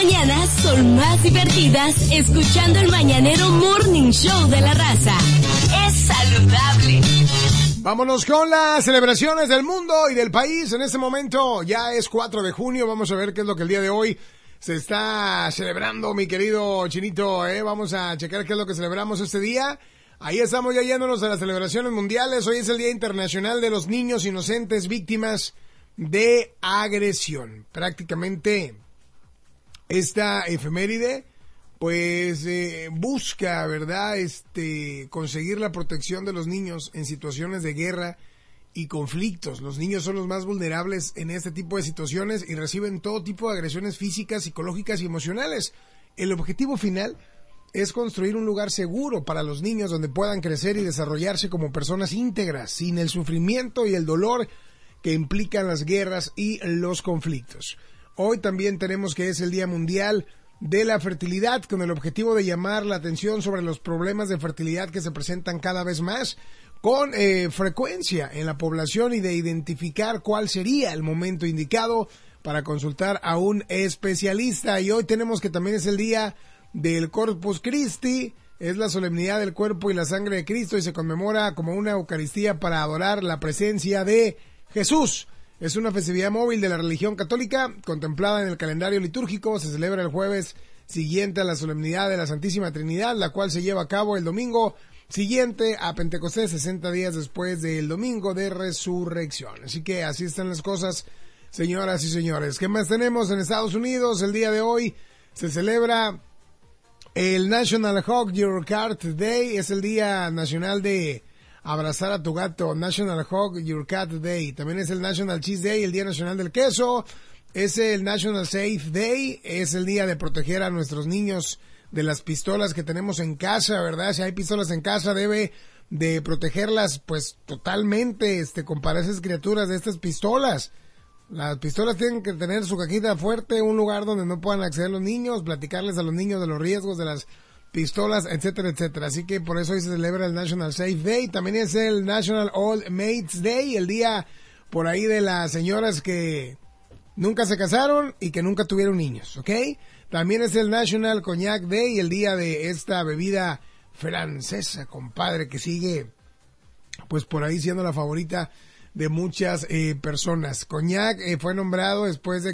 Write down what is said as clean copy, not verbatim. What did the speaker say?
mañanas son más divertidas escuchando el Mañanero Morning Show de la Raza. Es saludable. Vámonos con las celebraciones del mundo y del país. En este momento ya es 4 de junio. Vamos a ver qué es lo que el día de hoy se está celebrando, mi querido Chinito. Vamos a checar qué es lo que celebramos este día. Ahí estamos ya yéndonos a las celebraciones mundiales. Hoy es el Día Internacional de los Niños Inocentes Víctimas de Agresión. Prácticamente esta efeméride pues busca, ¿verdad?, conseguir la protección de los niños en situaciones de guerra y conflictos. Los niños son los más vulnerables en este tipo de situaciones y reciben todo tipo de agresiones físicas, psicológicas y emocionales. El objetivo final es construir un lugar seguro para los niños donde puedan crecer y desarrollarse como personas íntegras, sin el sufrimiento y el dolor que implican las guerras y los conflictos. Hoy también tenemos que es el Día Mundial de la Fertilidad, con el objetivo de llamar la atención sobre los problemas de fertilidad que se presentan cada vez más con frecuencia en la población y de identificar cuál sería el momento indicado para consultar a un especialista. Y hoy tenemos que también es el Día del Corpus Christi, es la solemnidad del cuerpo y la sangre de Cristo y se conmemora como una Eucaristía para adorar la presencia de Jesús. Es una festividad móvil de la religión católica, contemplada en el calendario litúrgico. Se celebra el jueves siguiente a la solemnidad de la Santísima Trinidad, la cual se lleva a cabo el domingo siguiente a Pentecostés, 60 días después del domingo de resurrección. Así que así están las cosas, señoras y señores. ¿Qué más tenemos en Estados Unidos? El día de hoy se celebra el National Hug Your Cat Day. Es el Día Nacional de abrazar a tu gato, National Hug Your Cat Day. También es el National Cheese Day, el Día Nacional del Queso. Es el National Safe Day, es el día de proteger a nuestros niños de las pistolas que tenemos en casa, ¿verdad? Si hay pistolas en casa, debe de protegerlas, pues, totalmente, con esas criaturas de estas pistolas. Las pistolas tienen que tener su cajita fuerte, un lugar donde no puedan acceder los niños, platicarles a los niños de los riesgos de las pistolas, etcétera, etcétera. Así que por eso hoy se celebra el National Safe Day. También es el National Old Maids Day, el día por ahí de las señoras que nunca se casaron y que nunca tuvieron niños, ¿ok? También es el National Cognac Day, el día de esta bebida francesa, compadre, que sigue pues por ahí siendo la favorita de muchas personas. Cognac fue nombrado después de